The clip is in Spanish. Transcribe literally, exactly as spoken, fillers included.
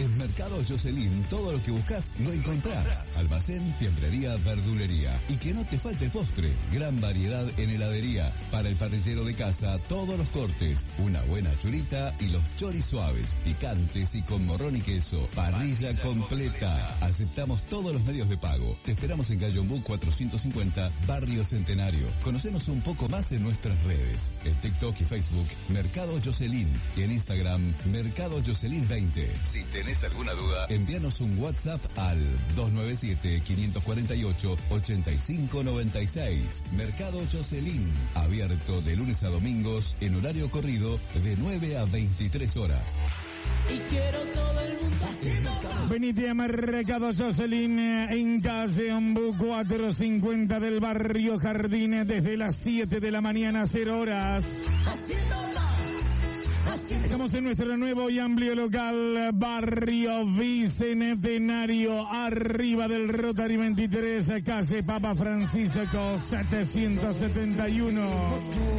En Mercado Jocelyn, todo lo que buscas lo encontrás. Almacén, fiambrería, verdulería. Y que no te falte el postre. Gran variedad en heladería. Para el parrillero de casa, todos los cortes. Una buena churita y los choris suaves, picantes y con morrón y queso. Parrilla completa. Aceptamos todos los medios de pago. Te esperamos en Gallombú cuatrocientos cincuenta, Barrio Centenario. Conocenos un poco más en nuestras redes. En TikTok y Facebook, Mercado Jocelyn. Y en Instagram, Mercado Jocelyn veinte. Si tenés alguna duda, envíanos un WhatsApp al dos nueve siete, cinco cuatro ocho, ocho cinco nueve seis. Mercado Jocelyn. Abierto de lunes a domingos en horario corrido de nueve a veintitrés horas. Y quiero todo el mundo. Venite a Mercado Jocelyn en calle Ombú cuatrocientos cincuenta del barrio Jardines desde las siete de la mañana, cero horas. Estamos en nuestro nuevo y amplio local, Barrio Bicentenario, arriba del Rotary veintitrés, calle Papa Francisco setecientos setenta y uno.